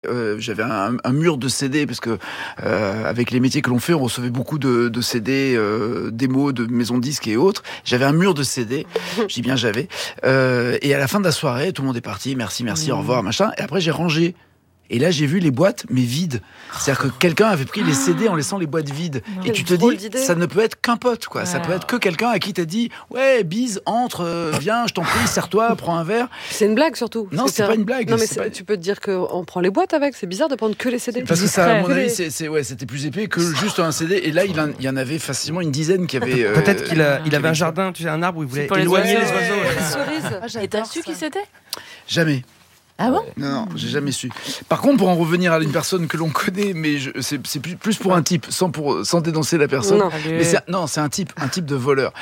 J'avais un mur de CD parce que avec les métiers que l'on fait, on recevait beaucoup de CD, démos de maisons de disques et autres. J'avais un mur de CD, je dis bien j'avais. Et à la fin de la soirée, tout le monde est parti, merci, au revoir, machin. Et après j'ai rangé. Et là, j'ai vu les boîtes, mais vides. C'est-à-dire que quelqu'un avait pris les CD en laissant les boîtes vides. Et tu te dis, ça ne peut être qu'un pote, quoi. Ça peut être que quelqu'un à qui t'as dit, ouais, bise, entre, viens, je t'en prie, serre-toi, prends un verre. C'est une blague, surtout. Non, c'est pas une blague. Non, mais tu peux te dire qu'on prend les boîtes avec. C'est bizarre de prendre que les CD. Parce que ça, à mon avis, c'était plus épais que juste un CD. Et là, il y en avait facilement une dizaine qui avait... Peut-être qu'il avait un jardin, tu sais, un arbre où il voulait éloigner les oiseaux. Les cerises. Et t'as su qui c'était ? Jamais. Ah bon ? Non, j'ai jamais su. Par contre, pour en revenir à une personne que l'on connaît, mais c'est plus pour un type, sans dénoncer la personne. Non. Mais c'est un type de voleur,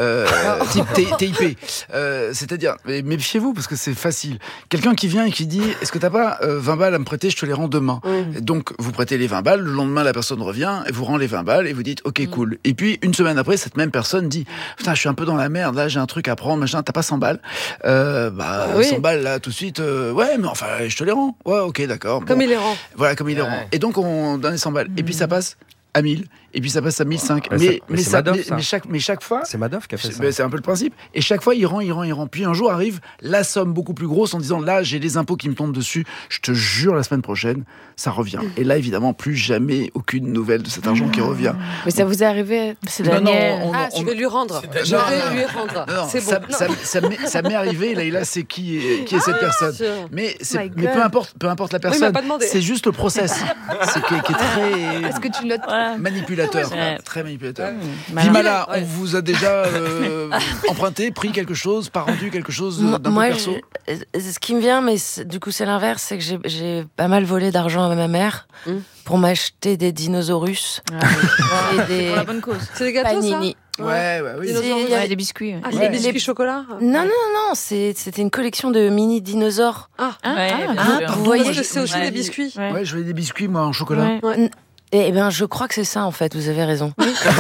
type TIP. C'est-à-dire, mais méfiez-vous parce que c'est facile. Quelqu'un qui vient et qui dit, est-ce que t'as pas 20 balles à me prêter, je te les rends demain. Et donc, vous prêtez les 20 balles, le lendemain, la personne revient et vous rend les 20 balles et vous dites, ok, cool. Et puis, une semaine après, cette même personne dit, putain, je suis un peu dans la merde, là, j'ai un truc à prendre, machin, t'as pas 100 balles 100 balles, là, tout de suite, ouais, mais enfin, je te les rends. Ouais, ok, d'accord. Comme il les rend. Voilà, comme il les rend. Et donc, on donne les 100 balles. Et puis, ça passe à 1000. Et puis, ça passe à 1005. Mais chaque fois... C'est Madoff qui a fait ça. C'est un peu le principe. Et chaque fois, il rend. Puis un jour arrive la somme beaucoup plus grosse en disant, là, j'ai les impôts qui me tombent dessus. Je te jure, la semaine prochaine, ça revient. Et là, évidemment, plus jamais aucune nouvelle de cet argent qui revient. Mais ça vous est arrivé, c'est Daniel. Je vais lui rendre. Je vais lui rendre. C'est bon. Ça m'est arrivé. Là, c'est qui est cette personne. Mais peu importe la personne. C'est juste le process. C'est qui est très... Est-ce que tu notes manipulateur. Très manipulateur. Vimala, on vous a déjà emprunté, pris quelque chose, pas rendu quelque chose d'un peu perso? Ce qui me vient, mais du coup c'est l'inverse, c'est que j'ai pas mal volé d'argent à ma mère pour m'acheter des dinosaurus et des pour la bonne cause. C'est des gâteaux, panini. Ça oui. Il y avait des biscuits. Ah, des biscuits chocolat? Non, c'était une collection de mini dinosaures. Vous voyez, je sais aussi des biscuits. Ouais, je voulais des biscuits, moi, en chocolat. Ouais. Eh bien, je crois que c'est ça, en fait, vous avez raison.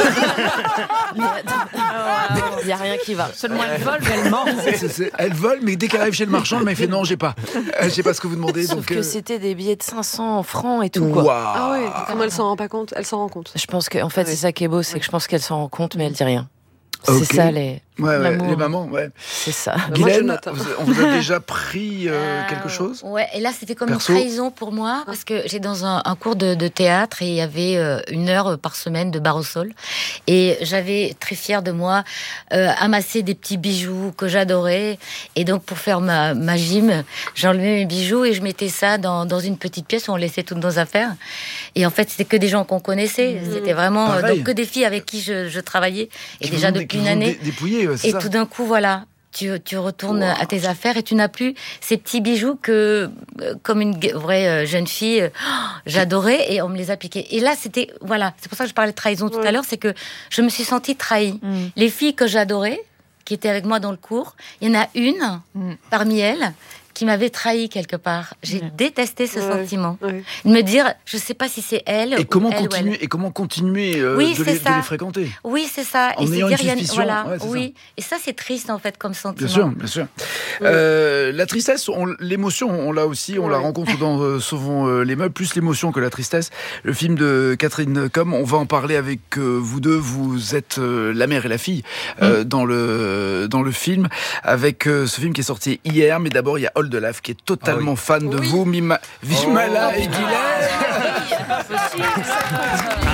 Il n'y a rien qui va. Seulement elle vole, mais elle ment. Elle vole, mais dès qu'elle arrive chez le marchand, le mec fait non, j'ai pas ce que vous demandez. Sauf que c'était des billets de 500 francs et tout, quoi. quoi. Wow. Ah ouais, comment elle s'en rend pas compte? Elle s'en rend compte. Je pense qu'en fait, c'est ça qui est beau, c'est que je pense qu'elle s'en rend compte, mais elle dit rien. Okay. C'est ça, les mamans, ouais. C'est ça. Guylaine, on vous a déjà pris quelque chose? Ouais, et là, c'était comme perso? une trahison pour moi, parce que j'ai dans un cours de théâtre, et il y avait 1 heure par semaine de barre au sol. Et j'avais, très fière de moi, amassé des petits bijoux que j'adorais. Et donc, pour faire ma gym, j'enlevais mes bijoux et je mettais ça dans une petite pièce où on laissait toutes nos affaires. Et en fait, c'était que des gens qu'on connaissait. C'était vraiment donc que des filles avec qui je travaillais. Et qui déjà depuis une année. Dépouillé, et tout d'un coup, voilà, tu retournes à tes affaires et tu n'as plus ces petits bijoux que, comme une vraie jeune fille, j'adorais, et on me les a piqués. Et là, c'était, voilà, c'est pour ça que je parlais de trahison tout à l'heure, c'est que je me suis sentie trahie. Les filles que j'adorais, qui étaient avec moi dans le cours, il y en a une, parmi elles, qui m'avait trahi quelque part. J'ai détesté ce sentiment. De me dire, je sais pas si c'est elle et comment elle continuer, et comment continuer de les fréquenter. Oui, c'est ça. En ayant une suspicion. Voilà. Ouais, oui. Ça. Et ça, c'est triste, en fait, comme sentiment. Bien sûr. La tristesse, l'émotion, on l'a aussi, on la rencontre dans Sauvons les meubles, plus l'émotion que la tristesse. Le film de Catherine Com, on va en parler avec vous deux. Vous êtes la mère et la fille dans le film, avec ce film qui est sorti hier. Mais d'abord, il y a Oldelaf qui est totalement fan de vous, Vimala et Guylaine.